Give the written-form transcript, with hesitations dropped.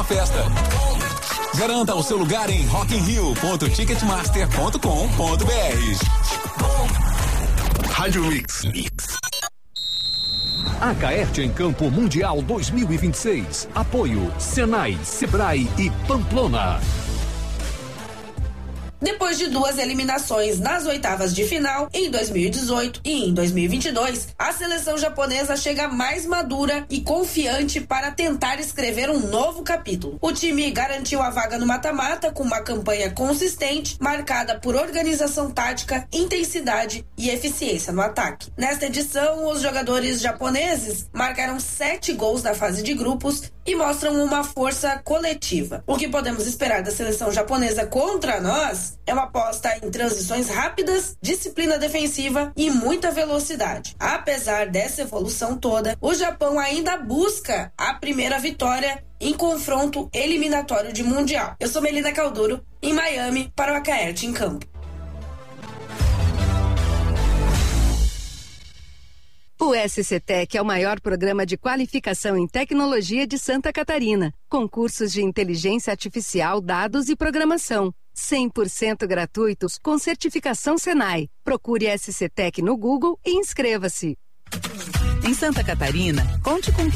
festa. Garanta o seu lugar em rockinrio.ticketmaster.com.br. Rádio Mix. A Caerte em Campo Mundial 2026. Apoio Senai, Sebrae e Pamplona. Depois de 2 eliminações nas oitavas de final, em 2018 e em 2022, a seleção japonesa chega mais madura e confiante para tentar escrever um novo capítulo. O time garantiu a vaga no mata-mata com uma campanha consistente, marcada por organização tática, intensidade e eficiência no ataque. Nesta edição, os jogadores japoneses marcaram 7 gols na fase de grupos e mostram uma força coletiva. O que podemos esperar da seleção japonesa contra nós é uma aposta em transições rápidas, disciplina defensiva e muita velocidade. Apesar dessa evolução toda, o Japão ainda busca a primeira vitória em confronto eliminatório de Mundial. Eu sou Melina Calduro, em Miami, para o Acaerte em Campo. O SCTec é o maior programa de qualificação em tecnologia de Santa Catarina, com cursos de inteligência artificial, dados e programação. 100% gratuitos com certificação Senai. Procure SCTec no Google e inscreva-se. Em Santa Catarina, conte com quem